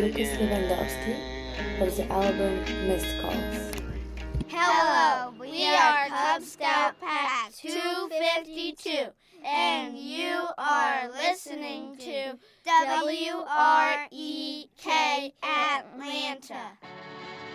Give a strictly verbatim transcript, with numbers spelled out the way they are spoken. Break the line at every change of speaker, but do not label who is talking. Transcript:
Lucas Lewandowski of the album Missed Calls.
Hello, we are Cub Scout Pack two fifty-two, and you are listening to W R E K Atlanta.